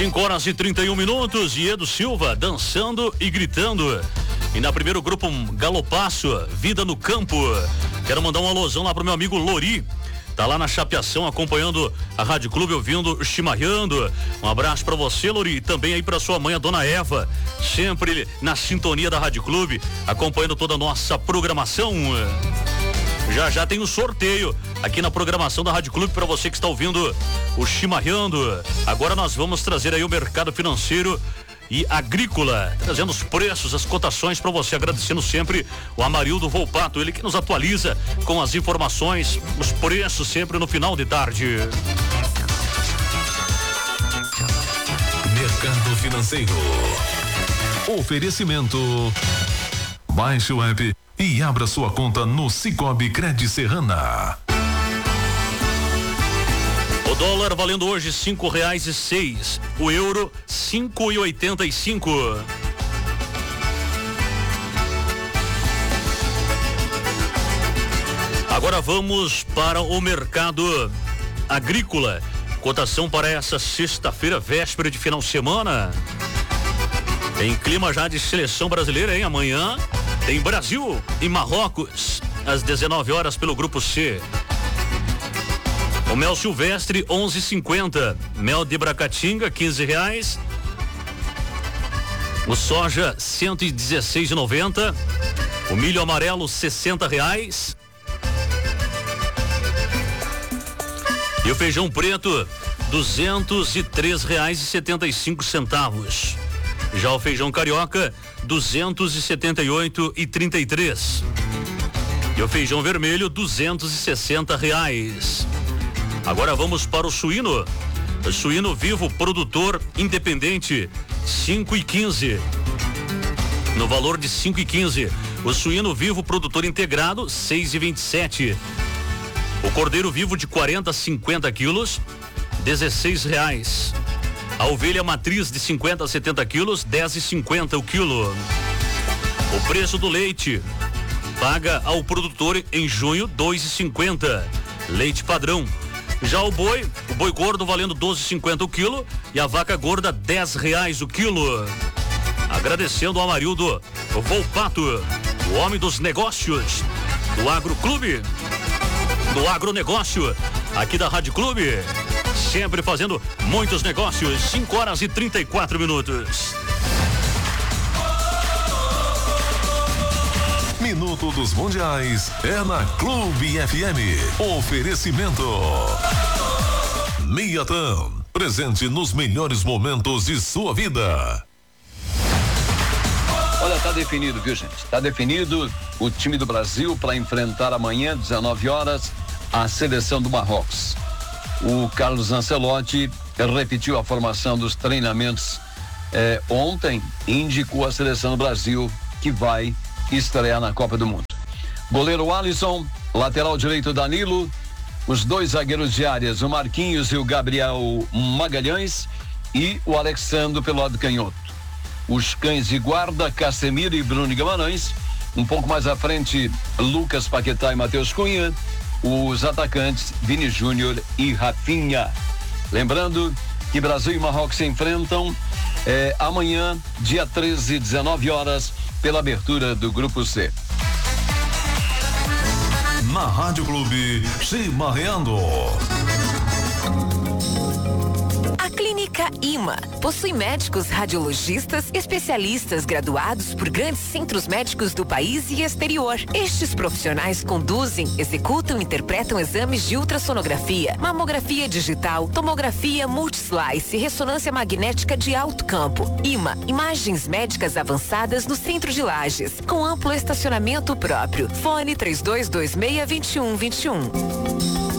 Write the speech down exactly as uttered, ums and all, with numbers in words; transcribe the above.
cinco horas e trinta e um minutos, e Edu Silva dançando e gritando. E na primeiro grupo, um galopaço, Vida no Campo. Quero mandar um alusão lá pro meu amigo Lori. Tá lá na chapeação acompanhando a Rádio Clube, ouvindo Chimarrando. Um abraço pra você, Lori, e também aí pra sua mãe, a dona Eva, sempre na sintonia da Rádio Clube, acompanhando toda a nossa programação. Já já tem um sorteio aqui na programação da Rádio Clube para você que está ouvindo o Chimarrando. Agora nós vamos trazer aí o mercado financeiro e agrícola, trazendo os preços, as cotações para você, agradecendo sempre o Amarildo Volpato, ele que nos atualiza com as informações, os preços sempre no final de tarde. Mercado financeiro. Oferecimento. Baixe o app e abra sua conta no Cicobi Cred Serrana. O dólar valendo hoje cinco reais e seis, o euro cinco e oitenta e cinco. Agora vamos para o mercado agrícola. Cotação para essa sexta-feira, véspera de final de semana. Tem clima já de seleção brasileira, hein? Amanhã tem Brasil e Marrocos às dezenove horas pelo grupo C. O mel silvestre onze e cinquenta, mel de Bracatinga quinze reais, o soja cento e dezesseis e noventa, o milho amarelo sessenta reais e o feijão preto duzentos e três reais e setenta e cinco centavos. Já o feijão carioca duzentos e setenta e oito e trinta e três e o feijão vermelho duzentos e sessenta reais. Agora vamos para o suíno. O suíno vivo produtor independente cinco e quinze. No valor de cinco e quinze. O suíno vivo produtor integrado seis e vinte e sete. O cordeiro vivo de quarenta a cinquenta quilos dezesseis reais. A ovelha matriz de cinquenta a setenta quilos dez e cinquenta o quilo. O preço do leite paga ao produtor em junho dois e cinquenta. Leite padrão. Já o boi, o boi gordo valendo doze e cinquenta o quilo e a vaca gorda dez reais o quilo. Agradecendo ao Amarildo Volpato, o homem dos negócios, do Agro Clube, do agronegócio, aqui da Rádio Clube, sempre fazendo muitos negócios. cinco horas e trinta e quatro minutos. Minuto dos Mundiais é na Clube F M. Oferecimento Miatan, presente nos melhores momentos de sua vida. Olha, tá definido, viu, gente? Tá definido o time do Brasil para enfrentar amanhã, dezenove horas, a seleção do Marrocos. O Carlos Ancelotti repetiu a formação dos treinamentos eh, ontem e indicou a seleção do Brasil que vai estrear na Copa do Mundo. Goleiro Alisson, lateral direito Danilo, os dois zagueiros de áreas, o Marquinhos e o Gabriel Magalhães, e o Alexandre pelo lado canhoto. Os cães de guarda, Casemiro e Bruno Guimarães, um pouco mais à frente, Lucas Paquetá e Matheus Cunha, os atacantes Vini Júnior e Rafinha. Lembrando que Brasil e Marrocos se enfrentam eh, amanhã, dia treze, dezenove horas, pela abertura do Grupo C. Na Rádio Clube, Chimarrando. A Clínica IMA possui médicos radiologistas, especialistas graduados por grandes centros médicos do país e exterior. Estes profissionais conduzem, executam e interpretam exames de ultrassonografia, mamografia digital, tomografia multislice e ressonância magnética de alto campo. IMA, imagens médicas avançadas no centro de Lages, com amplo estacionamento próprio. Fone três dois dois seis, dois um dois um.